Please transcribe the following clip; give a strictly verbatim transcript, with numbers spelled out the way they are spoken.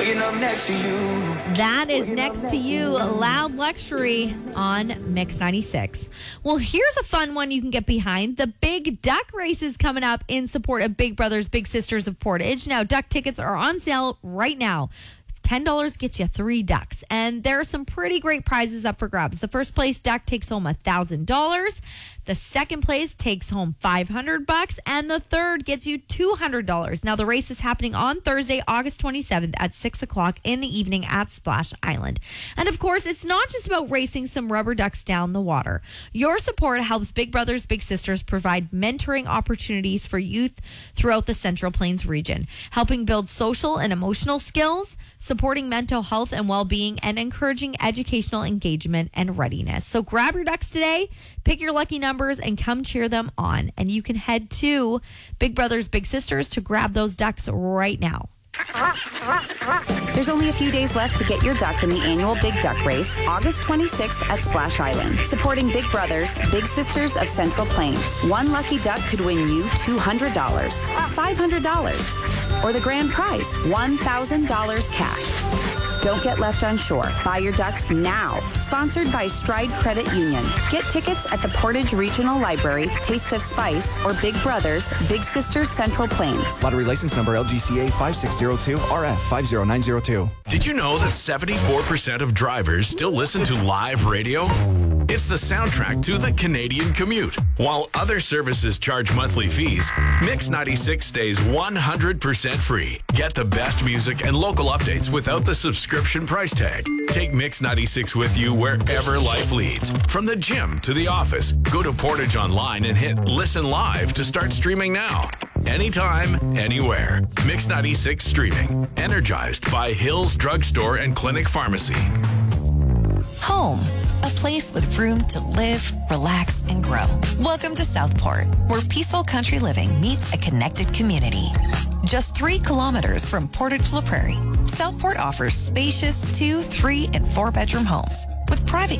Waking up next to you. That is Next to You, Loud Luxury on Mix ninety-six. Well, here's a fun one you can get behind. The Big Duck Race is coming up in support of Big Brothers Big Sisters of Portage. Now, duck tickets are on sale right now. ten dollars gets you three ducks. And there are some pretty great prizes up for grabs. The first place duck takes home one thousand dollars. The second place takes home five hundred bucks, and the third gets you two hundred dollars. Now, the race is happening on Thursday, August twenty-seventh at six o'clock in the evening at Splash Island. And of course, it's not just about racing some rubber ducks down the water. Your support helps Big Brothers Big Sisters provide mentoring opportunities for youth throughout the Central Plains region, helping build social and emotional skills, supporting mental health and well-being, and encouraging educational engagement and readiness. So grab your ducks today, pick your lucky numbers, and come cheer them on. And you can head to Big Brothers Big Sisters to grab those ducks right now. There's only a few days left to get your duck in the annual Big Duck Race, August twenty-sixth at Splash Island. Supporting Big Brothers, Big Sisters of Central Plains. One lucky duck could win you two hundred dollars, five hundred dollars, or the grand prize, one thousand dollars cash. Don't get left unsure. Buy your ducks now. Sponsored by Stride Credit Union. Get tickets at the Portage Regional Library, Taste of Spice, or Big Brothers, Big Sisters Central Plains. Lottery license number L G C A five six zero two R F five zero nine zero two. Did you know that seventy-four percent of drivers still listen to live radio? It's the soundtrack to the Canadian commute. While other services charge monthly fees, Mix ninety-six stays one hundred percent free. Get the best music and local updates without the subscription price tag. Take Mix ninety-six with you wherever life leads. From the gym to the office, go to Portage Online and hit Listen Live to start streaming now. Anytime, anywhere. Mix ninety-six streaming. Energized by Hills Drugstore and Clinic Pharmacy. Home, a place with room to live, relax, and grow. Welcome to Southport, where peaceful country living meets a connected community. Just three kilometers from Portage La Prairie, Southport offers spacious two, three, and four bedroom homes with private